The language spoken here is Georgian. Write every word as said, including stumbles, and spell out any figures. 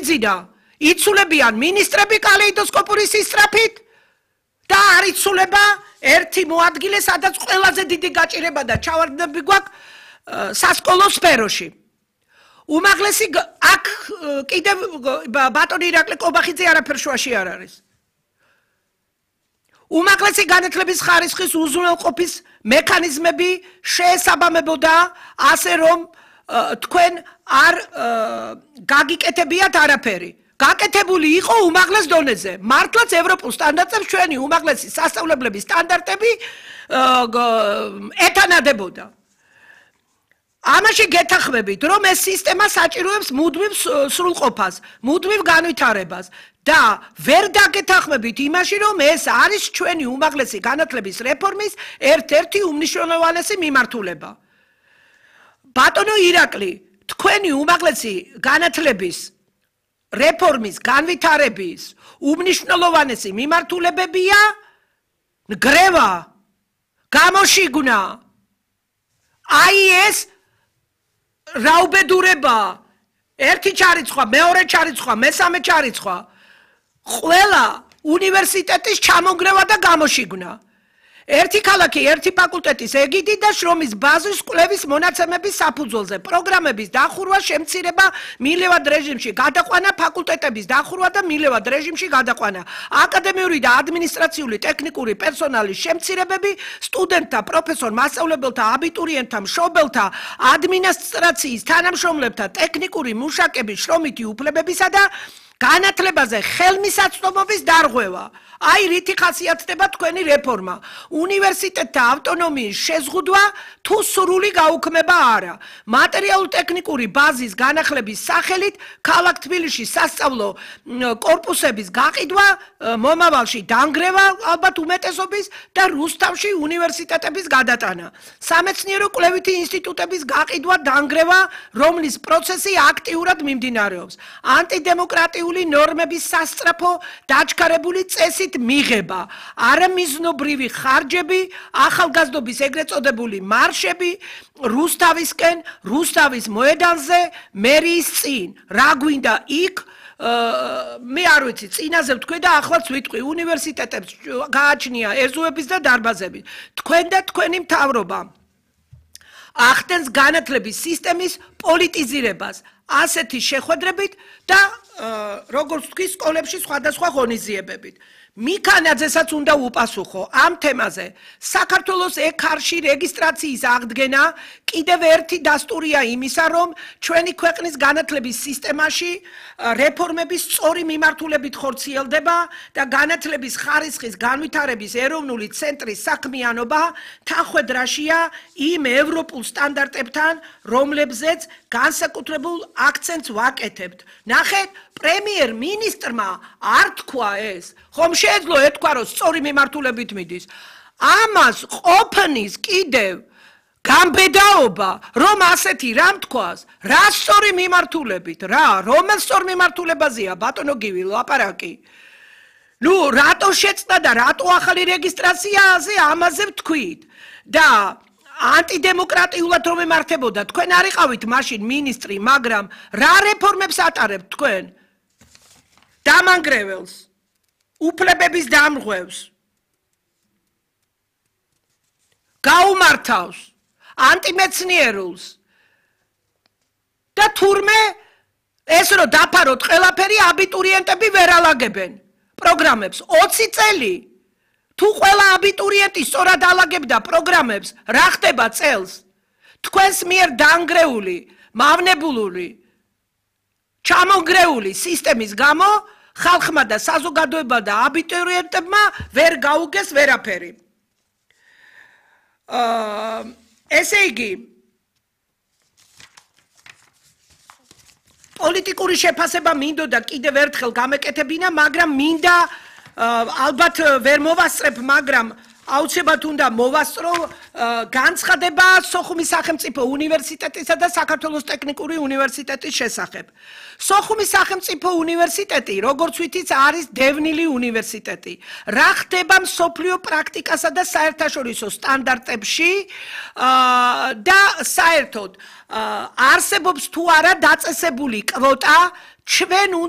მიძინა იცულებიან მინისტრები კალეიდოსკოპური სისწრაფით და არ იცულება ერთი მოადგილე, სადაც ყველაზე დიდი გაჭირება და ჩავარდნები გვაქვს სასკოლო სფეროში. უმაღლესი აქ კიდევ ბატონი ირაკლი კობახიძე არაფერ შუაში არ არის. უმაღლესი განათლების ხარისხის უზრუნველყოფის მექანიზმები შეესაბამებოდა ასე რომ თქვენ არ გაგიკეთებიათ არაფერი. გაკეთებული იყო უმაღლეს დონეზე. მართლაც ევროპულ სტანდარტებს ჩვენი უმაღლესი სასწავლებლების სტანდარტები ეთანადებოდა. ამაში გეთანხმებით, რომ ეს სისტემა საჭიროებს მუდმივ სრულყოფას, მუდმივ განვითარებას და ვერ დაგეთანხმებით იმაში, რომ ეს არის ჩვენი უმაღლესი განათლების რეფორმის ერთ-ერთი უმნიშვნელოვანესი მიმართულება. ბატონო ირაკლი, თქვენი უმაღლესი განათლების რეფორმის განვითარების უმნიშვნელოვანესი მიმართულებებია ნგრევა, გამოშიგნა, აი ეს რაუბედურება, ერთი ჩარიცხვა, მეორე ჩარიცხვა, მესამე ჩარიცხვა, ყველა უნივერსიტეტის ჩამონგრევა და გამოშიგნა. ერთი ქალაქი, ერთი ფაკულტეტის ეგიდი და შრომის ბაზის კვლევის მონაცემების საფუძველზე, პროგრამების დახურვა, შემცირება, მილევად რეჟიმში გადაყვანა, ფაკულტეტების დახურვა და მილევად რეჟიმში გადაყვანა, აკადემიური და ადმინისტრაციული ტექნიკური პერსონალის შემცირებები, სტუდენტთა, პროფესორ მასწავლებელთა, აბიტურიენტთა, მშობელთა, ადმინისტრაციის თანამშრომლებთა, ტექნიკური მუშაკების შრომითი უფლებებისა და განათლებაზე ხელმისაწვდომობის დარღვევა. აი რითი ხასიათდება თქვენი რეფორმა. უნივერსიტეტთა ავტონომიის შეზღუდვა თუ სრული გაუქმება არა. მატერიალურ-ტექნიკური ბაზის განახლების სახელით ქალაქ თბილისში სასწავლო კორპუსების გაყიდვა, მომავალში დანგრევა ალბათ უმეტესობის და რუსთავში უნივერსიტეტების გადატანა. სამეცნიერო კვლევითი ინსტიტუტების გაყიდვა, დანგრევა, რომლის პროცესი აქტიურად მიმდინარეობს. ანტიდემოკრატიული ნორმების სასწრაფო დაჩქარებული წესით მიღება, არამიზნობრივი ხარჯები, ახალგაზრდობის ეგრეთ წოდებული მარშები, რუსთავისკენ, რუსთავის მოედანზე, მერიის წინ, რა გვინდა იქ, მე არ ვიცი, წინაზე ვთქვი და ახლაც ვიტყვი, უნივერსიტეტებს გააჩნია ეზოების და დარბაზები. თქვენ და თქვენი მთავრობა ახდენს განათლების სისტემის პოლიტიზირებას ასეთი შეხვედრებით და როგორც ვთქვი, სკოლებში სხვადასხვა ღონისძიებებით. მიქანაძესაც უნდა უპასუხო ამ თემაზე. საქართველოს ეკარში რეგისტრაციის აღდგენა კიდევ ერთი დასტურია იმისა, რომ ჩვენი ქვეყნის განათლების სისტემაში რეფორმების სწორი მიმართულებით ხორციელდება და განათლების ხარისხის განვითარების ეროვნული ცენტრის საქმიანობა თანხვედრაშია იმ ევროპულ სტანდარტებთან, რომლებზეც განსაკუთრებულ აქცენტს ვაკეთებთ. ნახეთ, პრემიერ-მინისტრმა არ თქვა ეს, ხომ შეეძლო ეთქვა, რომ სწორი მიმართულებით მიდის. ამას ყოფნის კიდევ გამბედაობა, რომ ასეთი რამ თქვას, რა სწორი მიმართულებით, რა, რომელ სწორ მიმართულებაზეა ბატონო გივი ლაპარაკი. ნუ რატო შეცდა და რატო ახალი რეგისტრაციაზე ამაზე ვთქვით და ანტიდემოკრატიულად რომ ემართებოდა, თქვენ არ იყავით მაშინ მინისტრი, მაგრამ რა რეფორმებს ატარებთ თქვენ? დამანგრეველს, უფლებების დამრღვევს, გაუმართავს, ანტიმეცნიერულს და თურმე ეს რომ დაფაროთ ყველაფერი აბიტურიენტები ვერ ალაგებენ პროგრამებს. ოცი წელი თუ ყველა აბიტურიენტი სწორად ალაგებდა პროგრამებს, რა ხდება წელს? თქვენს მიერ დაანგრეული, მავნებულური, ჩამონგრეული სისტემის გამო ხალხმა და საზოგადოებამ და აბიტურიენტებმა ვერ გაუგეს ვერაფერი. ესე იგი, პოლიტიკური შეფასება მინდოდა კიდევ ერთხელ გამეკეთებინა, მაგრამ მინდა ალბათ ვერ მოვასწრებ, მაგრამ აუცილებლად უნდა მოვასწრო განცხადება სოხუმის სახელმწიფო უნივერსიტეტისა და საქართველოს ტექნიკური უნივერსიტეტის შესახებ. სოხუმის სახელმწიფო უნივერსიტეტი, როგორც ვითიც, არის დევნილი უნივერსიტეტი. რა ხდება მსოფლიო პრაქტიკასა და საერთაშორისო სტანდარტებში და საერთოდ არსებობს თუ არა დაწესებული კვოტა, ჩვენ